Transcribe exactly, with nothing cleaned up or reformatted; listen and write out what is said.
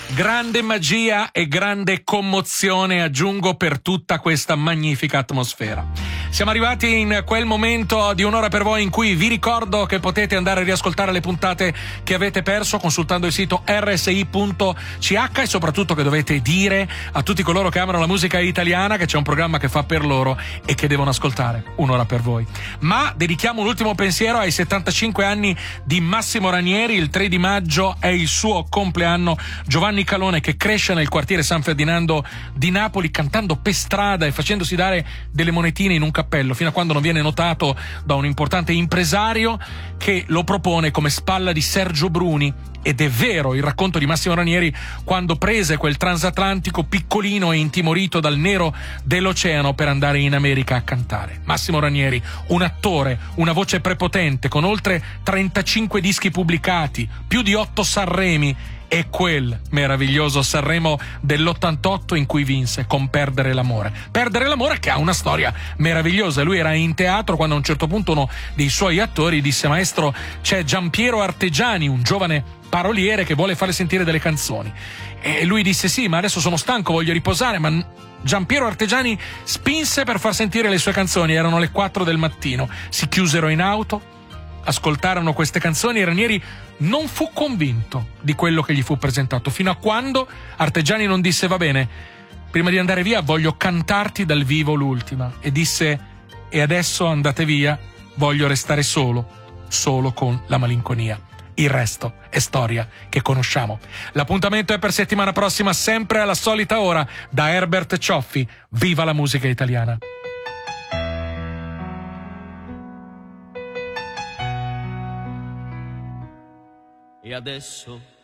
Grande magia e grande commozione, aggiungo, per tutta questa magnifica atmosfera. Siamo arrivati in quel momento di Un'ora per voi in cui vi ricordo che potete andare a riascoltare le puntate che avete perso consultando il sito erre esse i punto ci acca e soprattutto che dovete dire a tutti coloro che amano la musica italiana che c'è un programma che fa per loro e che devono ascoltare Un'ora per voi. Ma dedichiamo un ultimo pensiero ai settantacinque anni di Massimo Ranieri. Il tre di maggio è il suo compleanno. Giovanni Calone, che cresce nel quartiere San Ferdinando di Napoli cantando per strada e facendosi dare delle monetine in un cappello fino a quando non viene notato da un importante impresario che lo propone come spalla di Sergio Bruni. Ed è vero il racconto di Massimo Ranieri quando prese quel transatlantico piccolino e intimorito dal nero dell'oceano per andare in America a cantare. Massimo Ranieri, un attore, una voce prepotente con oltre trentacinque dischi pubblicati, più di otto Sanremi e quel meraviglioso Sanremo dell'ottantotto in cui vinse con Perdere l'amore. Perdere l'amore che ha una storia meravigliosa. Lui era in teatro quando a un certo punto uno dei suoi attori disse: maestro, c'è Giampiero Artegiani, un giovane paroliere che vuole fare sentire delle canzoni. E lui disse: sì, ma adesso sono stanco, voglio riposare. Ma Giampiero Artegiani spinse per far sentire le sue canzoni. Erano le quattro del mattino, si chiusero in auto, ascoltarono queste canzoni e Ranieri non fu convinto di quello che gli fu presentato, fino a quando Artegiani non disse: va bene, prima di andare via voglio cantarti dal vivo l'ultima, e disse: e adesso andate via, voglio restare solo, solo con la malinconia. Il resto è storia che conosciamo. L'appuntamento è per settimana prossima, sempre alla solita ora, da Herbert Cioffi. Viva la musica italiana! E adesso